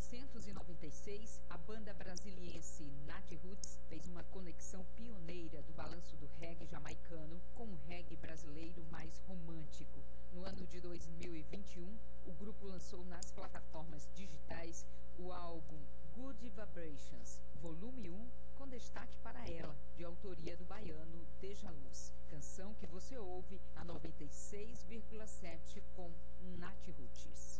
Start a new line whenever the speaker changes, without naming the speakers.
1996, a banda brasiliense Nat Roots fez uma conexão pioneira do balanço do reggae jamaicano com o reggae brasileiro mais romântico. No ano de 2021, o grupo lançou nas plataformas digitais o álbum Good Vibrations, volume 1, com destaque para Ela, de autoria do baiano Deja Luz, canção que você ouve na 96,7 com Nat Roots.